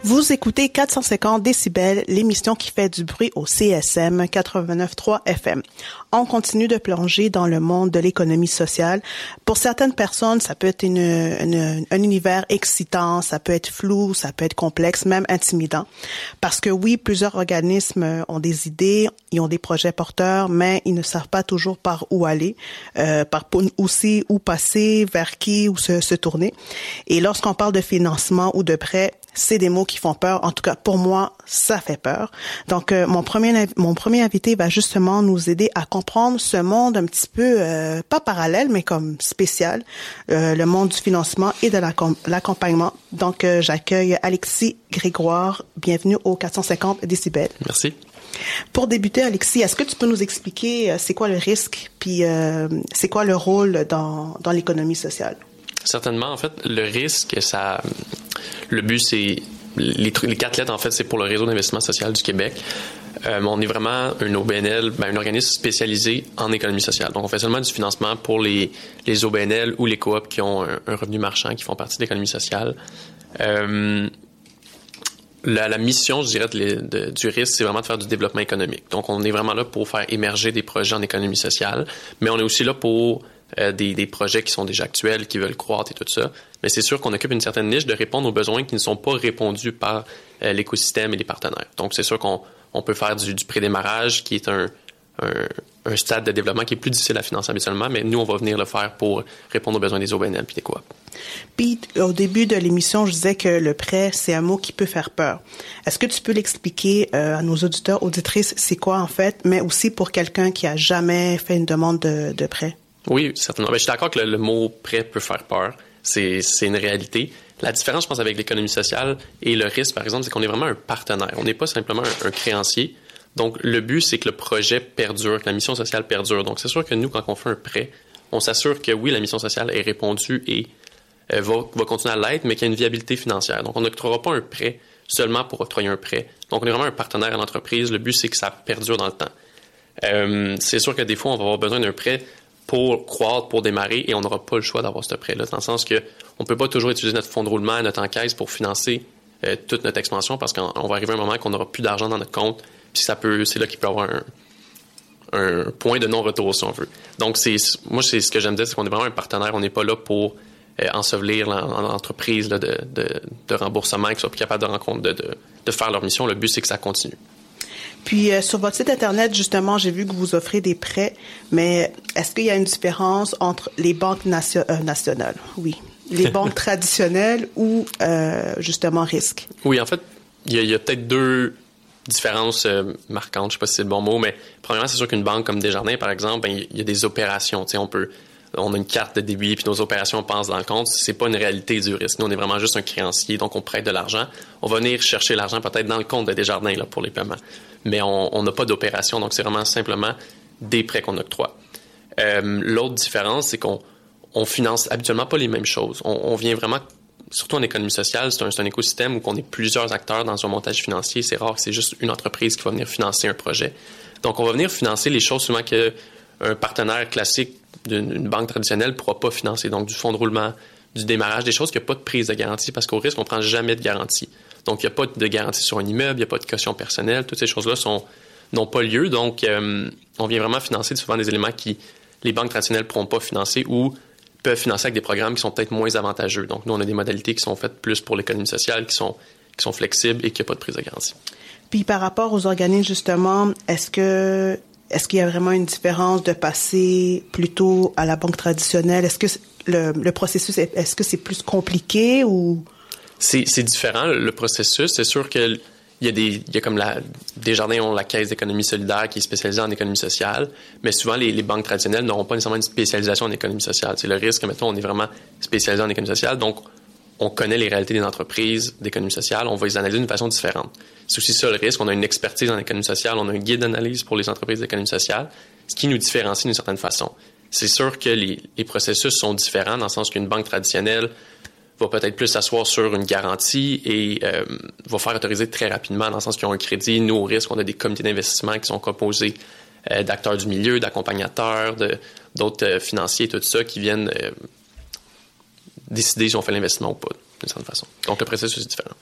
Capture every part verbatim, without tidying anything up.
Vous écoutez quatre cent cinquante décibels, l'émission qui fait du bruit au C S M quatre-vingt-neuf virgule trois F M. On continue de plonger dans le monde de l'économie sociale. Pour certaines personnes, ça peut être une, une, un univers excitant, ça peut être flou, ça peut être complexe, même intimidant. Parce que oui, plusieurs organismes ont des idées, ils ont des projets porteurs, mais ils ne savent pas toujours par où aller, euh, par aussi où passer, vers qui, où se, se tourner. Et lorsqu'on parle de financement ou de prêt, c'est des mots qui font peur. En tout cas, pour moi, ça fait peur. Donc, euh, mon premier mon premier invité va justement nous aider à comprendre ce monde un petit peu, euh, pas parallèle, mais comme spécial, euh, le monde du financement et de l'accompagnement. Donc, euh, j'accueille Alexis Grégoire. Bienvenue au quatre cent cinquante décibels. Merci. Pour débuter, Alexis, est-ce que tu peux nous expliquer euh, c'est quoi le risque, puis euh, c'est quoi le rôle dans, dans l'économie sociale? Certainement. En fait, le risque, ça, le but, c'est les, les quatre lettres. En fait, c'est pour le réseau d'investissement social du Québec. Euh, on est vraiment un O B N L, ben, un organisme spécialisé en économie sociale. Donc, on fait seulement du financement pour les, les O B N L ou les coops qui ont un, un revenu marchand, qui font partie de l'économie sociale. Euh, la, la mission, je dirais, de, de, du risque, c'est vraiment de faire du développement économique. Donc, on est vraiment là pour faire émerger des projets en économie sociale, mais on est aussi là pour Euh, des, des projets qui sont déjà actuels, qui veulent croître et tout ça. Mais c'est sûr qu'on occupe une certaine niche de répondre aux besoins qui ne sont pas répondus par euh, l'écosystème et les partenaires. Donc, c'est sûr qu'on on peut faire du, du prédémarrage, qui est un, un, un stade de développement qui est plus difficile à financer habituellement, mais nous, on va venir le faire pour répondre aux besoins des O B N L et des coops. Puis, au début de l'émission, je disais que le prêt, c'est un mot qui peut faire peur. Est-ce que tu peux l'expliquer euh, à nos auditeurs, auditrices, c'est quoi en fait, mais aussi pour quelqu'un qui a jamais fait une demande de, de prêt? Oui, certainement. Ben, je suis d'accord que le, le mot prêt peut faire peur. C'est, c'est une réalité. La différence, je pense, avec l'économie sociale et le risque, par exemple, c'est qu'on est vraiment un partenaire. On n'est pas simplement un, un créancier. Donc, le but, c'est que le projet perdure, que la mission sociale perdure. Donc, c'est sûr que nous, quand on fait un prêt, on s'assure que oui, la mission sociale est répondue et euh, va, va continuer à l'être, mais qu'il y a une viabilité financière. Donc, on n'octroiera pas un prêt seulement pour octroyer un prêt. Donc, on est vraiment un partenaire à l'entreprise. Le but, c'est que ça perdure dans le temps. Euh, c'est sûr que des fois, on va avoir besoin d'un prêt pour croître, pour démarrer, et on n'aura pas le choix d'avoir ce prêt-là, dans le sens que on peut pas toujours utiliser notre fonds de roulement, notre encaisse pour financer euh, toute notre expansion, parce qu'on va arriver à un moment qu'on n'aura plus d'argent dans notre compte, puis ça peut, c'est là qu'il peut y avoir un, un point de non-retour, si on veut. Donc, c'est, moi, c'est ce que j'aime dire, c'est qu'on est vraiment un partenaire, on n'est pas là pour euh, ensevelir l'entreprise là, de, de, de remboursement, qu'ils soient plus capables de, rencontre, de, de, de faire leur mission. Le but, c'est que ça continue. Puis, euh, sur votre site Internet, justement, j'ai vu que vous offrez des prêts, mais est-ce qu'il y a une différence entre les banques nation- euh, nationales, oui, les banques traditionnelles ou, euh, justement, risque? Oui, en fait, il y, y a peut-être deux différences euh, marquantes, je ne sais pas si c'est le bon mot, mais premièrement, c'est sûr qu'une banque comme Desjardins, par exemple, il ben, y a des opérations, tu sais, on peut... On a une carte de débit, puis nos opérations passent dans le compte. C'est pas une réalité du risque. Nous, on est vraiment juste un créancier, donc on prête de l'argent. On va venir chercher l'argent peut-être dans le compte de Desjardins là, pour les paiements. Mais on n'a pas d'opération, donc c'est vraiment simplement des prêts qu'on octroie. Euh, l'autre différence, c'est qu'on on finance habituellement pas les mêmes choses. On, on vient vraiment, surtout en économie sociale, c'est un, c'est un écosystème où on est plusieurs acteurs dans un montage financier. C'est rare que c'est juste une entreprise qui va venir financer un projet. Donc, on va venir financer les choses souvent que un partenaire classique d'une banque traditionnelle ne pourra pas financer. Donc, du fonds de roulement, du démarrage, des choses qui n'ont pas de prise de garantie, parce qu'au risque, on ne prend jamais de garantie. Donc, il n'y a pas de garantie sur un immeuble, il n'y a pas de caution personnelle. Toutes ces choses-là sont, n'ont pas lieu. Donc, euh, on vient vraiment financer souvent des éléments qui les banques traditionnelles ne pourront pas financer ou peuvent financer avec des programmes qui sont peut-être moins avantageux. Donc, nous, on a des modalités qui sont faites plus pour l'économie sociale, qui sont, qui sont flexibles et qui n'ont pas de prise de garantie. Puis, par rapport aux organismes, justement, est-ce que... Est-ce qu'il y a vraiment une différence de passer plutôt à la banque traditionnelle? Est-ce que le, le processus, est, est-ce que c'est plus compliqué ou? C'est, c'est différent, le processus. C'est sûr qu'il y a des, il y a comme la, Desjardins ont la Caisse d'économie solidaire qui est spécialisée en économie sociale, mais souvent les, les banques traditionnelles n'auront pas nécessairement une spécialisation en économie sociale. C'est le risque, mettons, on est vraiment spécialisé en économie sociale, donc on connaît les réalités des entreprises d'économie sociale, on va les analyser d'une façon différente. C'est aussi ça le risque. On a une expertise en économie sociale, on a un guide d'analyse pour les entreprises d'économie sociale, ce qui nous différencie d'une certaine façon. C'est sûr que les, les processus sont différents dans le sens qu'une banque traditionnelle va peut-être plus s'asseoir sur une garantie et euh, va faire autoriser très rapidement dans le sens qu'ils ont un crédit. Nous, au risque, on a des comités d'investissement qui sont composés euh, d'acteurs du milieu, d'accompagnateurs, de, d'autres euh, financiers, tout ça, qui viennent euh, décider si on fait l'investissement ou pas, d'une certaine façon. Donc, le processus est différent.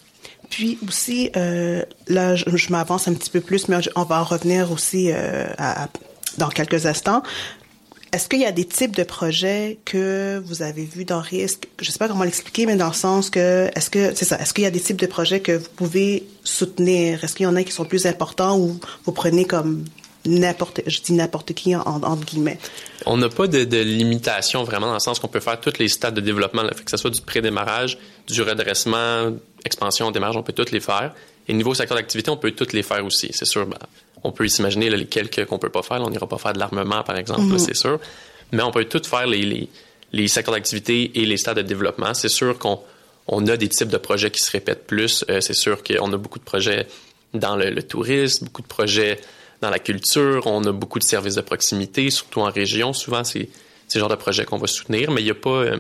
Puis aussi, euh, là, je, je m'avance un petit peu plus, mais on va en revenir aussi euh, à, à, dans quelques instants. Est-ce qu'il y a des types de projets que vous avez vus dans Risque? Je ne sais pas comment l'expliquer, mais dans le sens que, est-ce que, c'est ça, est-ce qu'il y a des types de projets que vous pouvez soutenir? Est-ce qu'il y en a qui sont plus importants ou vous prenez comme n'importe, je dis n'importe qui en, entre guillemets? On n'a pas de, de limitation vraiment dans le sens qu'on peut faire tous les stades de développement, là, fait que ce soit du pré-démarrage, du redressement, expansion, démarrage, on peut tous les faire. Et niveau secteur d'activité, on peut tous les faire aussi, c'est sûr. Ben, on peut s'imaginer là, les quelques qu'on peut pas faire. Là, on n'ira pas faire de l'armement, par exemple, mm-hmm. là, c'est sûr. Mais on peut tout faire les, les, les secteurs d'activité et les stades de développement. C'est sûr qu'on on a des types de projets qui se répètent plus. Euh, c'est sûr qu'on a beaucoup de projets dans le, le tourisme, beaucoup de projets dans la culture. On a beaucoup de services de proximité, surtout en région. Souvent, c'est, c'est le genre de projet qu'on va soutenir, mais il n'y a pas euh,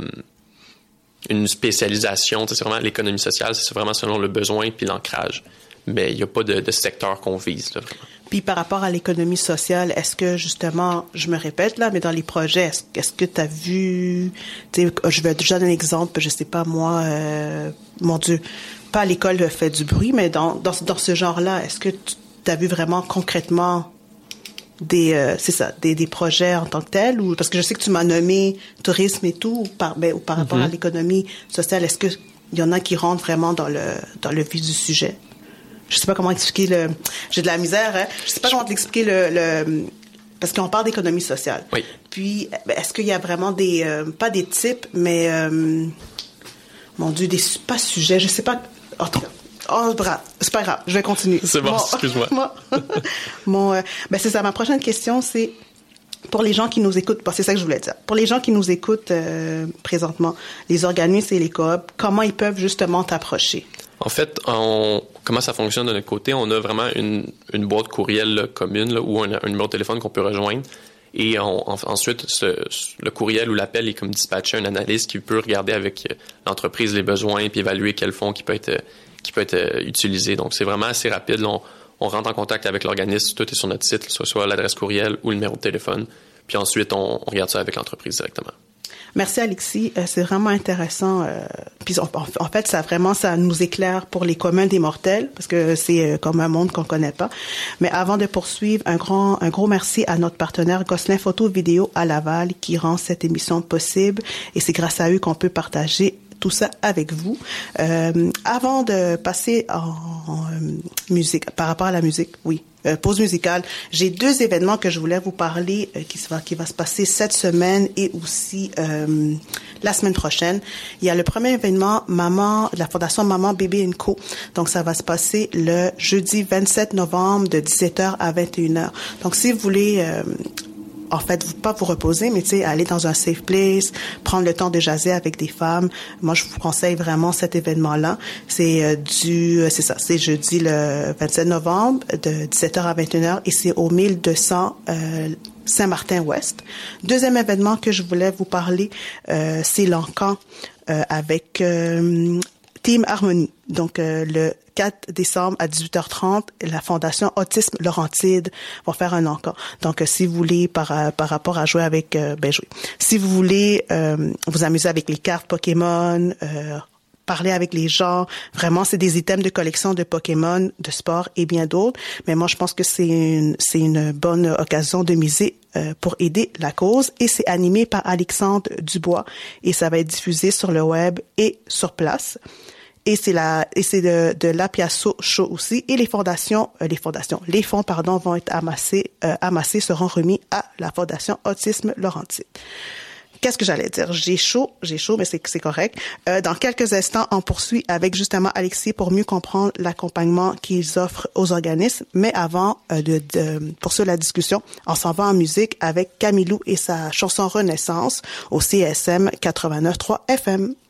une spécialisation. C'est vraiment l'économie sociale, c'est vraiment selon le besoin puis l'ancrage. Mais il n'y a pas de, de secteur qu'on vise, là, vraiment. Puis par rapport à l'économie sociale, est-ce que justement, je me répète là, mais dans les projets, est-ce, est-ce que tu as vu, tu sais, je vais te donner un exemple, je sais pas moi, euh, mon Dieu, pas à l'école fait du bruit, mais dans dans, dans ce genre-là, est-ce que tu as vu vraiment concrètement des, euh, c'est ça, des, des projets en tant que tels, ou parce que je sais que tu m'as nommé tourisme et tout, ou par, ben, ou par rapport mm-hmm. à l'économie sociale, est-ce que il y en a qui rentrent vraiment dans le dans le vif du sujet? Je sais pas comment expliquer le... J'ai de la misère, hein? Je sais pas comment l'expliquer le... le... Parce qu'on parle d'économie sociale. Oui. Puis, est-ce qu'il y a vraiment des... Euh, pas des types, mais... Euh, mon Dieu, des... Pas sujets, je sais pas... En tout cas... Oh, bravo. C'est pas grave, je vais continuer. C'est bon, mon, excuse-moi. Mon, mon, euh, ben c'est ça, ma prochaine question, c'est... Pour les gens qui nous écoutent, bon, c'est ça que je voulais dire. Pour les gens qui nous écoutent euh, présentement, les organismes et les coops, comment ils peuvent justement t'approcher? En fait, on, comment ça fonctionne de notre côté? On a vraiment une, une boîte courriel là, commune là, ou un, un numéro de téléphone qu'on peut rejoindre. Et on, en, ensuite, ce, le courriel ou l'appel est comme dispatché à un analyste qui peut regarder avec l'entreprise les besoins puis évaluer quel fonds qui peut être, qui peut être utilisé. Donc, c'est vraiment assez rapide. Là, on, on rentre en contact avec l'organisme, tout est sur notre site, soit, soit l'adresse courriel ou le numéro de téléphone. Puis ensuite, on, on regarde ça avec l'entreprise directement. Merci Alexis, euh, c'est vraiment intéressant. Euh, puis on, en fait, ça vraiment ça nous éclaire pour les communs des mortels parce que c'est euh, comme un monde qu'on connaît pas. Mais avant de poursuivre, un grand un gros merci à notre partenaire Gosselin Photo Vidéo à Laval qui rend cette émission possible et c'est grâce à eux qu'on peut partager tout ça avec vous. Euh, avant de passer en, en euh, musique, par rapport à la musique, oui. Euh, pause musicale. J'ai deux événements que je voulais vous parler euh, qui va qui va se passer cette semaine et aussi euh, la semaine prochaine. Il y a le premier événement Maman de la Fondation Maman Bébé and Co. Donc ça va se passer le jeudi vingt-sept novembre de dix-sept heures à vingt et une heures. Donc si vous voulez euh, en fait, vous pas vous reposer, mais tu sais, aller dans un safe place, prendre le temps de jaser avec des femmes. Moi, je vous conseille vraiment cet événement-là. C'est euh, du, euh, c'est ça, c'est jeudi le vingt-sept novembre de dix-sept heures à vingt et une heures et c'est au mille deux cents euh, Saint-Martin-Ouest. Deuxième événement que je voulais vous parler, euh, c'est l'Encan euh, avec euh, Team Harmonie. Donc, euh, le quatre décembre à dix-huit heures trente, la Fondation Autisme Laurentide va faire un encas. Donc, euh, si vous voulez, par, euh, par rapport à jouer avec, euh, ben jouer. Si vous voulez euh, vous amuser avec les cartes Pokémon, euh, parler avec les gens, vraiment, c'est des items de collection de Pokémon, de sport et bien d'autres. Mais moi, je pense que c'est une, c'est une bonne occasion de miser euh, pour aider la cause. Et c'est animé par Alexandre Dubois et ça va être diffusé sur le web et sur place. Et c'est la et c'est de de l'Apiasso Show aussi et les fondations euh, les fondations les fonds pardon vont être amassés euh, amassés seront remis à la Fondation Autisme Laurentide. Qu'est-ce que j'allais dire? J'ai chaud, j'ai chaud, mais c'est c'est correct. Euh, dans quelques instants, on poursuit avec justement Alexis pour mieux comprendre l'accompagnement qu'ils offrent aux organismes. Mais avant euh, de, de poursuivre la discussion, on s'en va en musique avec Camilou et sa chanson Renaissance au C S M quatre-vingt-neuf point trois F M.